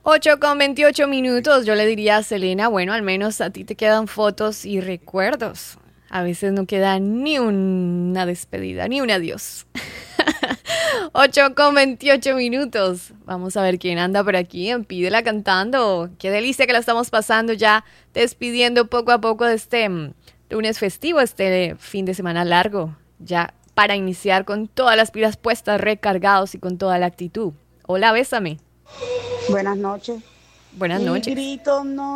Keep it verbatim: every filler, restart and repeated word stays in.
Ocho con veintiocho minutos, yo le diría a Selena, bueno, al menos a ti te quedan fotos y recuerdos. A veces no queda ni una despedida, ni un adiós. Ocho con veintiocho minutos. Vamos a ver quién anda por aquí en Pídela Cantando. Qué delicia que la estamos pasando ya, despidiendo poco a poco de este mm, lunes festivo, este fin de semana largo, ya para iniciar con todas las pilas puestas, recargados y con toda la actitud. Hola, bésame. Buenas noches. Buenas Mi noches. grito no